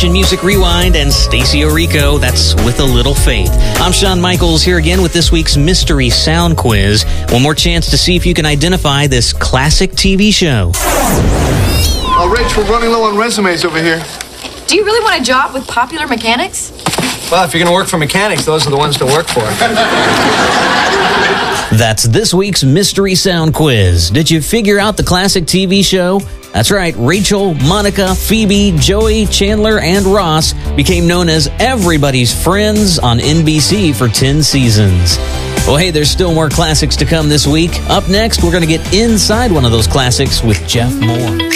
Christian Music Rewind, and Stacey Orico. That's With a Little Faith. I'm Shawn Michaels here again with this week's Mystery Sound Quiz. One more chance to see if you can identify this classic TV show. Rach, we're running low on resumes over here. Do you really want a job with Popular Mechanics? Well, if you're going to work for mechanics, those are the ones to work for. That's this week's Mystery Sound Quiz. Did you figure out the classic TV show? That's right, Rachel, Monica, Phoebe, Joey, Chandler, and Ross became known as everybody's friends on NBC for 10 seasons. Well, hey, there's still more classics to come this week. Up next, we're going to get inside one of those classics with Jeff Moore.